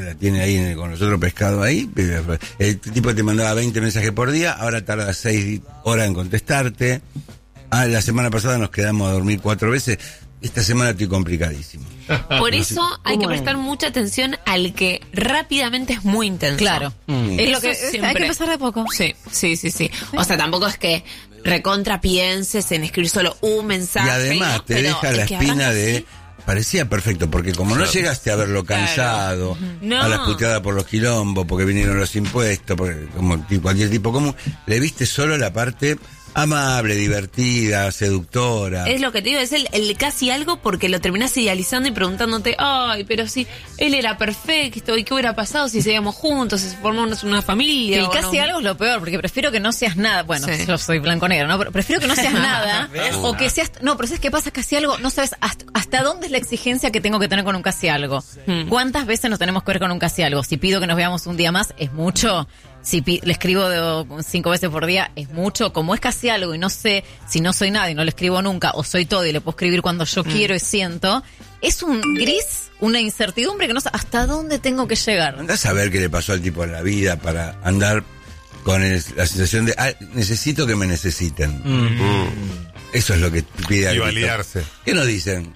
la tiene ahí con los otros pescados ahí. El tipo te mandaba 20 mensajes por día, ahora tarda 6 horas en contestarte. La semana pasada nos quedamos a dormir 4 veces. Esta semana estoy complicadísimo. Por eso hay que prestar mucha atención al que rápidamente es muy intenso. Claro. Es lo que siempre. hay que empezar de poco. Sí. O sea, tampoco es que recontra pienses en escribir solo un mensaje. Y además ¿no? te Pero deja la espina de... así. Parecía perfecto, porque como no llegaste a verlo cansado, No. a las puteadas por los quilombos, porque vinieron los impuestos, porque como cualquier tipo común, le viste solo la parte amable, divertida, seductora. Es lo que te digo, es el casi algo porque lo terminás idealizando y preguntándote, ay, pero si él era perfecto, ¿y qué hubiera pasado si seguíamos juntos, si formamos una familia? El casi algo es lo peor, porque prefiero que no seas nada. Bueno, Sí. yo soy blanco-negro, ¿no? Pero prefiero que no seas nada. O que seas... No, pero ¿sabes qué pasa? Casi algo, no sabes hasta dónde es la exigencia que tengo que tener con un casi algo. ¿Cuántas veces nos tenemos que ver con un casi algo? Si pido que nos veamos un día más, es mucho. Si le escribo 5 veces por día, es mucho. Como es casi algo y no sé si no soy nada y no le escribo nunca, o soy todo y le puedo escribir cuando yo quiero y siento, es un gris, una incertidumbre que no sé hasta dónde tengo que llegar. Andás a ver qué le pasó al tipo en la vida para andar con la sensación de necesito que me necesiten. Eso es lo que pide. Y validarse. ¿Qué nos dicen?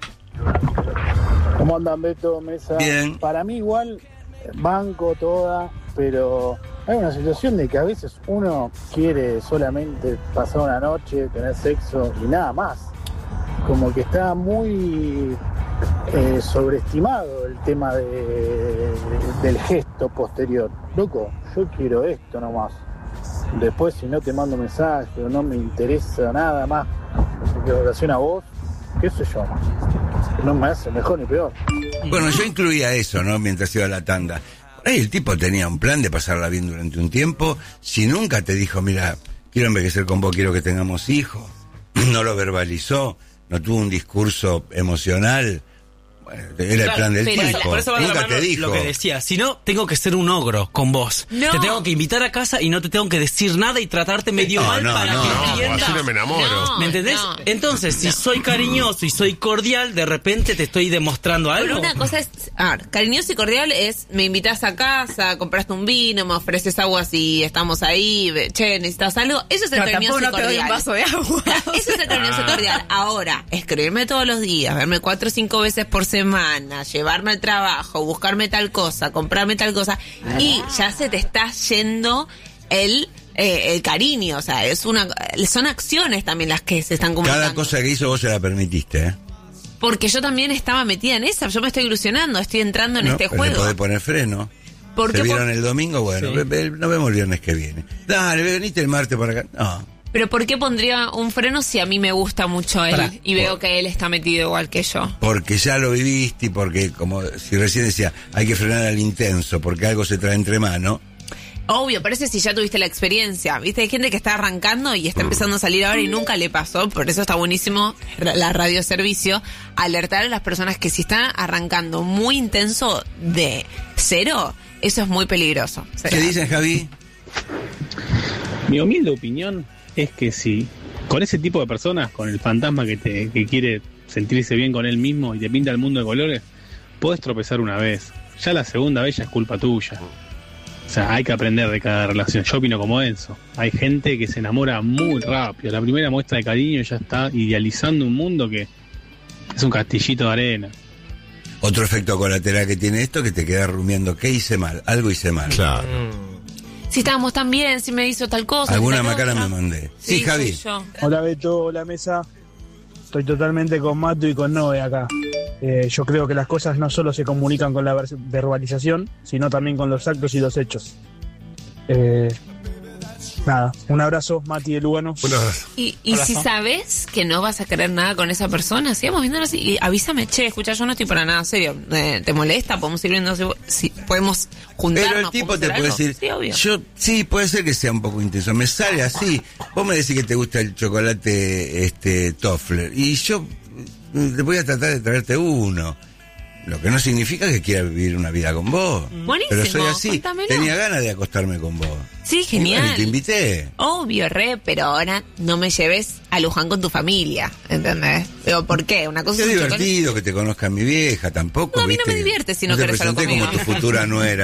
¿Cómo andan, Beto, Mesa? Bien. Para mí igual, banco toda, pero hay una situación de que a veces uno quiere solamente pasar una noche, tener sexo y nada más. Como que está muy sobreestimado el tema del gesto posterior. Loco, yo quiero esto nomás. Después, si no te mando mensaje o no me interesa nada más en relación a vos, qué sé yo, no me hace mejor ni peor. Bueno, yo incluía eso, ¿no? Mientras iba a la tanda. Por ahí el tipo tenía un plan de pasarla bien durante un tiempo. Si nunca te dijo, mira, quiero envejecer con vos, quiero que tengamos hijos, no lo verbalizó, no tuvo un discurso emocional, bueno, era el plan del tipo. Por eso va de la Nunca mano te dijo. lo que decía. Si no, tengo que ser un ogro con vos. No. Te tengo que invitar a casa y no te tengo que decir nada y tratarte medio mal para que entiendas. así no me enamoro. No. ¿Me entendés? Entonces, si soy cariñoso y soy cordial, de repente te estoy demostrando algo. Pero una cosa es, cariñoso y cordial es, me invitas a casa, compraste un vino, me ofreces agua si estamos ahí, che, necesitas algo. Eso es el cariñoso y tampoco no te doy cordial. un vaso de agua. Eso es el cariñoso y cordial. Ahora, escribirme todos los días, verme 4 o 5 veces por semana, llevarme al trabajo, buscarme tal cosa, comprarme tal cosa, y ya se te está yendo el cariño, o sea, son acciones también las que se están comunicando. Cada cosa que hizo vos se la permitiste, ¿eh? Porque yo también estaba metida en esa, yo me estoy ilusionando, estoy entrando en este pero juego. le podés poner freno. Porque ¿Se vieron el domingo? Bueno, Sí. nos vemos el viernes que viene. Dale, venite el martes para acá. No. Pero ¿por qué pondría un freno si a mí me gusta mucho él Pará. y veo que él está metido igual que yo? Porque ya lo viviste y porque, como si recién decía, hay que frenar al intenso porque algo se trae entre manos. Obvio, parece si ya tuviste la experiencia. Viste, hay gente que está arrancando y está empezando a salir ahora y nunca le pasó. Por eso está buenísimo la radioservicio. Alertar a las personas que si están arrancando muy intenso de cero, eso es muy peligroso. ¿Qué dicen, Javi? Mi humilde opinión es que si con ese tipo de personas, con el fantasma que quiere sentirse bien con él mismo y te pinta el mundo de colores, podés tropezar una vez. Ya la segunda vez ya es culpa tuya. O sea, hay que aprender de cada relación. Yo opino como Enzo. Hay gente que se enamora muy rápido. La primera muestra de cariño ya está idealizando un mundo que es un castillito de arena. Otro efecto colateral que tiene esto, que te quedas rumiando. ¿Qué hice mal? Algo hice mal. Claro. Si estábamos tan bien, si me hizo tal cosa. Alguna tal macana otra. me mandé. Sí, Javi. soy yo. Hola Beto, hola Mesa. Estoy totalmente con Mato y con Noé acá. Yo creo que las cosas no solo se comunican con la verbalización, sino también con los actos y los hechos. Nada, un abrazo, Mati de Lugano. Bueno, Y si sabes que no vas a querer nada con esa persona, sigamos viéndolo así. Y avísame, che, escucha, yo no estoy para nada serio. ¿Te molesta? ¿Podemos ir viendo si podemos juntarnos? Pero el tipo ¿podemos te hacer puede algo? decir, Sí, obvio. yo sí, puede ser que sea un poco intenso, me sale así. Vos me decís que te gusta el chocolate Toffler y yo te voy a tratar de traerte uno. Lo que no significa que quiera vivir una vida con vos. Buenísimo, Pero soy así. cuéntamelo. Tenía ganas de acostarme con vos. Sí, genial. Bueno, y te invité. Obvio, pero ahora no me lleves a Luján con tu familia, ¿entendés? Pero ¿por qué? Una cosa Qué es un chocolate. divertido que te conozca mi vieja, tampoco. No, a mí no ¿viste? me divierte si no te querés algo presenté como conmigo. tu futura nuera.